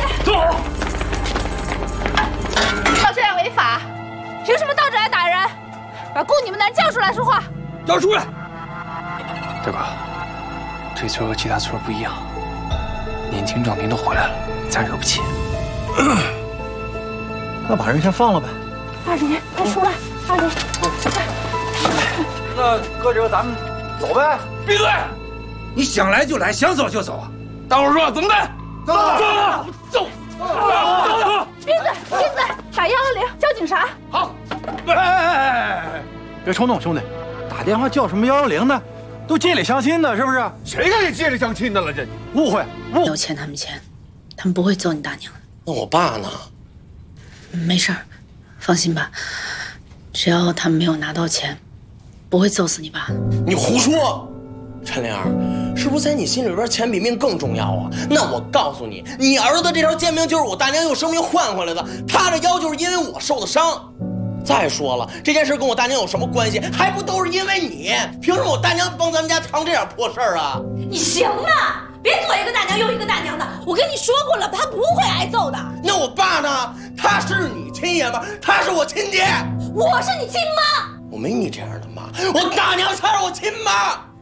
走！ 照这样违法，凭什么倒着来打人？把雇你们的人叫出来说话！ 叫出来！ 大哥，这村和其他村不一样，年轻壮丁都回来了，咱惹不起。 那把人先放了呗。 二李，快出来！二李， 那哥几个咱们走呗。 闭嘴！你想来就来，想走就走啊！大伙说怎么办？走！走！ 闭嘴！闭嘴！打110，叫警察！ 好。 别冲动，兄弟，打电话叫什么110呢？都街里相亲的，是不是？ 谁跟你街里相亲的了？这误会， 有欠他们钱，他们不会揍你大娘的。 那我爸呢？ 没事儿，放心吧，只要他们没有拿到钱，不会揍死你爸。 你胡说！陈玲，是不是在你心里边钱比命更重要啊？那我告诉你，你儿子这条贱命就是我大娘用生命换回来的，他的腰就是因为我受的伤。再说了，这件事跟我大娘有什么关系？还不都是因为你？凭什么我大娘帮咱们家藏这点破事儿啊？ 你行吗？别左一个大娘右一个大娘的！我跟你说过了，他不会挨揍的。 那我爸呢？他是你亲爷们，他是我亲爹。 我是你亲妈。 我没你这样的妈，我大娘才是我亲妈。